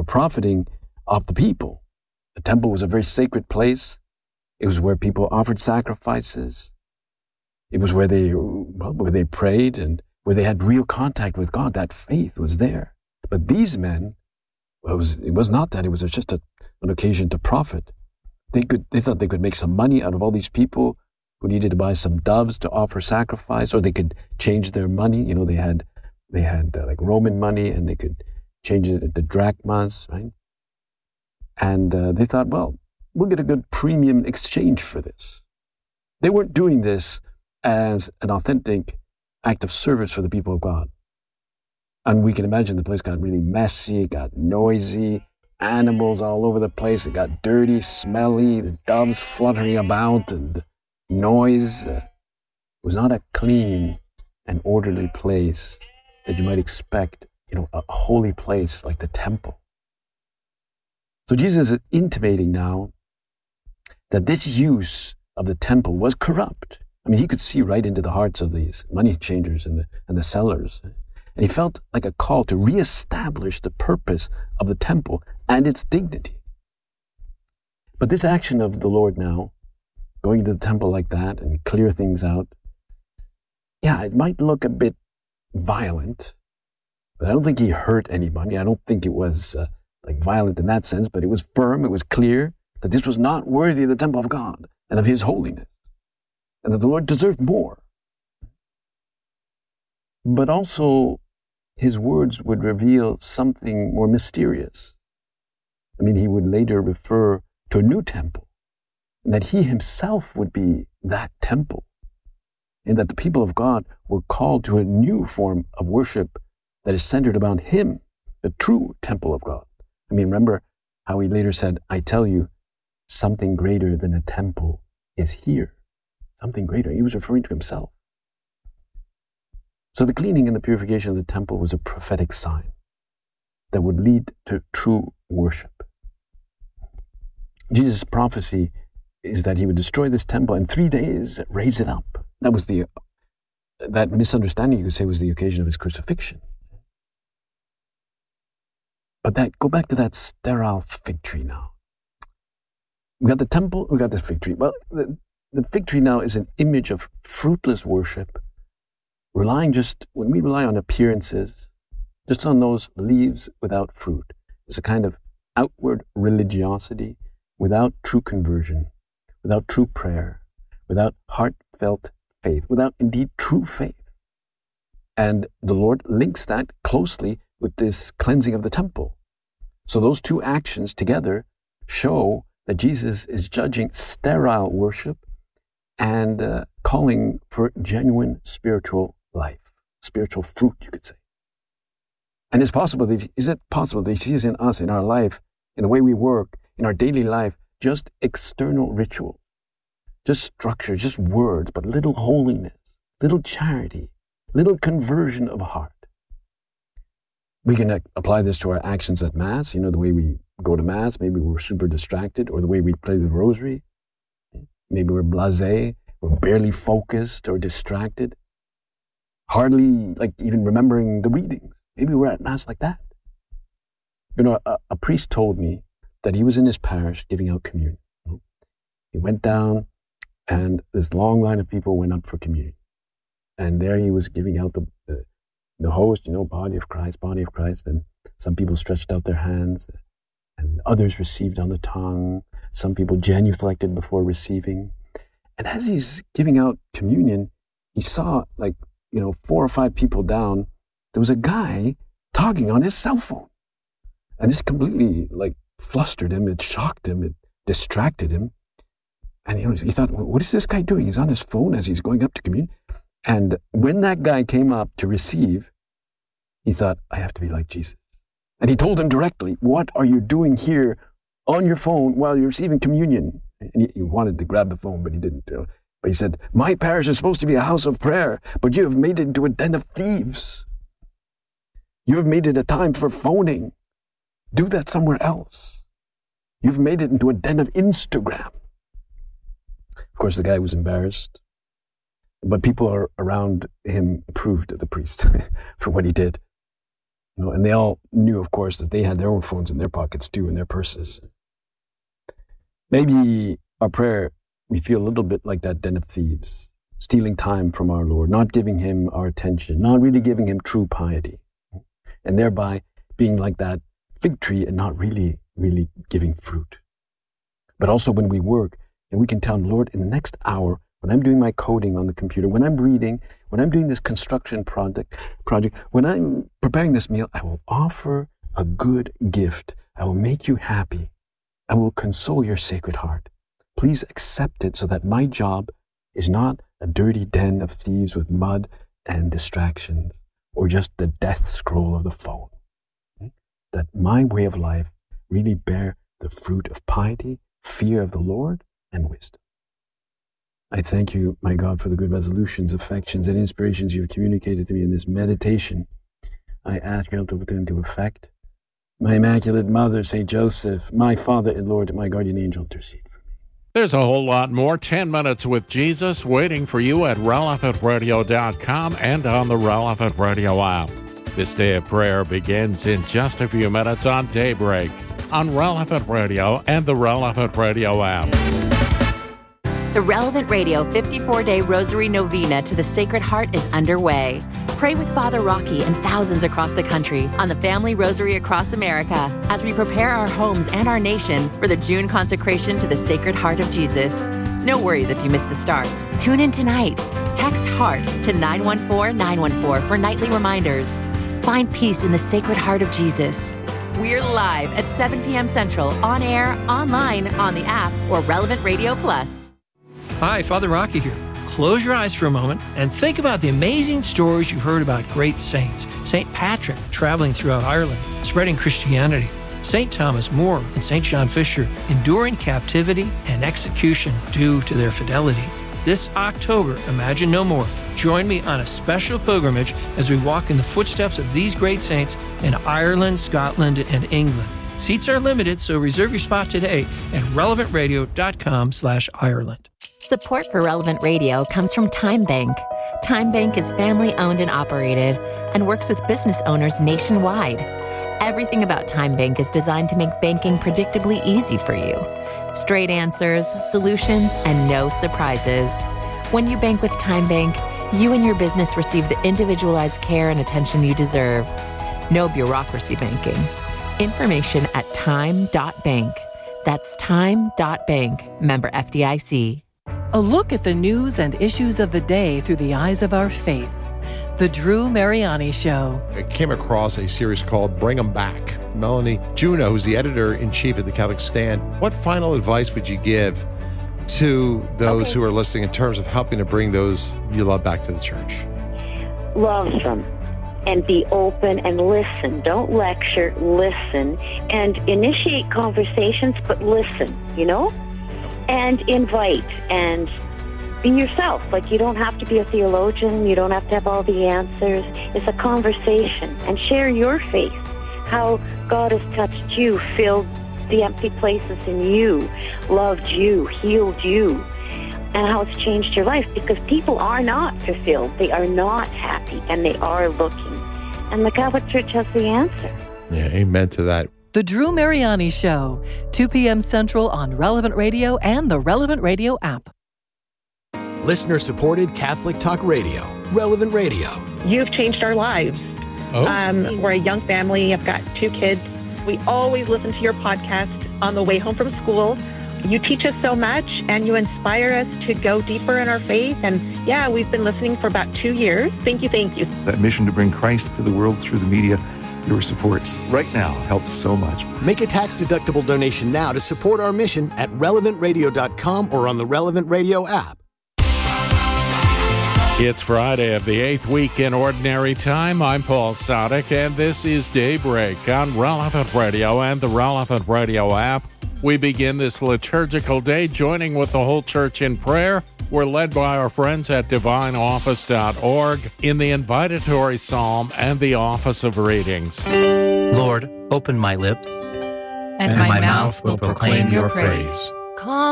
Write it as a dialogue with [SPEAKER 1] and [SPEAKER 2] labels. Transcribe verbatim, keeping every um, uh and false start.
[SPEAKER 1] profiting off the people. The temple was a very sacred place. It was where people offered sacrifices. It was where they, well, where they prayed and where they had real contact with God. That faith was there. But these men, well, it was, it was not that. It was just a, an occasion to profit. They could, they thought they could make some money out of all these people who needed to buy some doves to offer sacrifice, or they could change their money. You know, they had, they had uh, like Roman money, and they could change it into drachmas, right? And uh, they thought, well, we'll get a good premium exchange for this. They weren't doing this as an authentic act of service for the people of God. And we can imagine the place got really messy, it got noisy, animals all over the place, it got dirty, smelly, the doves fluttering about, and noise. It was not a clean and orderly place that you might expect, you know, a holy place like the temple. So Jesus is intimating now that this use of the temple was corrupt. I mean, he could see right into the hearts of these money changers and the, and the sellers. And he felt like a call to reestablish the purpose of the temple and its dignity. But this action of the Lord now, going to the temple like that and clear things out, yeah, it might look a bit violent, but I don't think he hurt anybody. I don't think it was uh, like violent in that sense, but it was firm, it was clear that this was not worthy of the temple of God and of his holiness, and that the Lord deserved more. But also, his words would reveal something more mysterious. I mean, he would later refer to a new temple, and that he himself would be that temple, and that the people of God were called to a new form of worship that is centered around him, the true temple of God. I mean, remember how he later said, I tell you, something greater than a temple is here. Something greater. He was referring to himself. So the cleaning and the purification of the temple was a prophetic sign that would lead to true worship. Jesus' prophecy is that he would destroy this temple and in three days raise it up. That was the, that misunderstanding, you could say, was the occasion of his crucifixion. But that, go back to that sterile fig tree now. We got the temple, we got the fig tree. Well, the, the fig tree now is an image of fruitless worship, relying just, when we rely on appearances, just on those leaves without fruit. It's a kind of outward religiosity without true conversion, without true prayer, without heartfelt faith, without indeed true faith. And the Lord links that closely with this cleansing of the temple. So those two actions together show that Jesus is judging sterile worship and uh, calling for genuine spiritual life, spiritual fruit, you could say. And it's possible that, is it possible that he sees in us, in our life, in the way we work, in our daily life, just external ritual, just structure, just words, but little holiness, little charity, little conversion of heart. We can apply this to our actions at Mass, you know, the way we go to Mass, maybe we're super distracted, or the way we play the rosary. Maybe we're blasé, we're barely focused or distracted, hardly like even remembering the readings. Maybe we're at Mass like that. You know, a, a priest told me that he was in his parish giving out communion. He went down and this long line of people went up for communion. And there he was giving out the, the, the host, you know, body of Christ, body of Christ. And some people stretched out their hands and others received on the tongue. Some people genuflected before receiving. And as he's giving out communion, he saw like, you know, four or five people down, there was a guy talking on his cell phone. And this completely like flustered him, it shocked him, it distracted him. And you know, he thought, what is this guy doing? He's on his phone as he's going up to communion. And when that guy came up to receive, he thought, I have to be like Jesus. And he told him directly, what are you doing here on your phone while you're receiving communion? And he, he wanted to grab the phone, but he didn't. You know. But he said, my parish is supposed to be a house of prayer, but you have made it into a den of thieves. You have made it a time for phoning. Do that somewhere else. You've made it into a den of Instagram. Of course, the guy was embarrassed, but people are around him approved of the priest for what he did. You know, and they all knew, of course, that they had their own phones in their pockets too, in their purses. Maybe our prayer, we feel a little bit like that den of thieves, stealing time from our Lord, not giving him our attention, not really giving him true piety, and thereby being like that fig tree and not really, really giving fruit. But also when we work, and we can tell him, Lord, in the next hour, when I'm doing my coding on the computer, when I'm reading, when I'm doing this construction project, project, when I'm preparing this meal, I will offer a good gift. I will make you happy. I will console your sacred heart. Please accept it so that my job is not a dirty den of thieves with mud and distractions, or just the death scroll of the phone. That my way of life really bear the fruit of piety, fear of the Lord, and wisdom. I thank you, my God, for the good resolutions, affections, and inspirations you have communicated to me in this meditation. I ask you help to put them into effect. My Immaculate Mother, Saint Joseph, my Father and Lord, my guardian angel, intercede for me.
[SPEAKER 2] There's a whole lot more ten minutes with Jesus waiting for you at relevant radio dot com and on the Relevant Radio app. This day of prayer begins in just a few minutes on Daybreak on Relevant Radio and the Relevant Radio app.
[SPEAKER 3] The Relevant Radio fifty-four day Rosary Novena to the Sacred Heart is underway. Pray with Father Rocky and thousands across the country on the Family Rosary Across America as we prepare our homes and our nation for the June consecration to the Sacred Heart of Jesus. No worries if you miss the start. Tune in tonight. Text HEART to nine one four nine one four for nightly reminders. Find peace in the Sacred Heart of Jesus. We're live at seven p.m. Central, on air, online, on the app, or Relevant Radio Plus.
[SPEAKER 4] Hi, Father Rocky here. Close your eyes for a moment and think about the amazing stories you've heard about great saints. Saint Patrick traveling throughout Ireland, spreading Christianity. Saint Thomas More and Saint John Fisher enduring captivity and execution due to their fidelity. This October, Imagine No More. Join me on a special pilgrimage as we walk in the footsteps of these great saints in Ireland, Scotland, and England. Seats are limited, so reserve your spot today at relevant radio dot com slash Ireland.
[SPEAKER 3] Support for Relevant Radio comes from Time Bank. Time Bank is family-owned and operated and works with business owners nationwide. Everything about Time Bank is designed to make banking predictably easy for you. Straight answers, solutions, and no surprises. When you bank with Time Bank, you and your business receive the individualized care and attention you deserve. No bureaucracy banking. Information at time dot bank. That's time dot bank. Member F D I C.
[SPEAKER 5] A look at the news and issues of the day through the eyes of our faith. The Drew Mariani Show.
[SPEAKER 6] I came across a series called Bring 'Em Back. Melanie Juneau, who's the editor-in-chief of the Catholic Stand, what final advice would you give to those okay. who are listening in terms of helping to bring those you love back to the church?
[SPEAKER 7] Love them and be open and listen. Don't lecture, listen, and initiate conversations, but listen, you know? And invite and be yourself. Like, you don't have to be a theologian. You don't have to have all the answers. It's a conversation. And share your faith, how God has touched you, filled the empty places in you, loved you, healed you, and how it's changed your life. Because people are not fulfilled. They are not happy, and they are looking. And the Catholic Church has the answer.
[SPEAKER 6] Yeah, amen to that.
[SPEAKER 5] The Drew Mariani Show, two p.m. Central on Relevant Radio and the Relevant Radio app.
[SPEAKER 8] Listener-supported Catholic Talk Radio, Relevant Radio.
[SPEAKER 9] You've changed our lives.
[SPEAKER 6] Oh.
[SPEAKER 9] Um, we're a young family. I've got two kids. We always listen to your podcast on the way home from school. You teach us so much, and you inspire us to go deeper in our faith. And yeah, we've been listening for about two years. Thank you, thank you.
[SPEAKER 10] That mission to bring Christ to the world through the media, your support right now helps so much.
[SPEAKER 8] Make a tax-deductible donation now to support our mission at relevant radio dot com or on the Relevant Radio app.
[SPEAKER 2] It's Friday of the eighth week in Ordinary Time. I'm Paul Sadek, and this is Daybreak on Relevant Radio and the Relevant Radio app. We begin this liturgical day joining with the whole church in prayer. We're led by our friends at divine office dot org in the invitatory psalm and the office of readings.
[SPEAKER 11] Lord, open my lips,
[SPEAKER 12] and, and my, my mouth will proclaim your praise.
[SPEAKER 3] Come.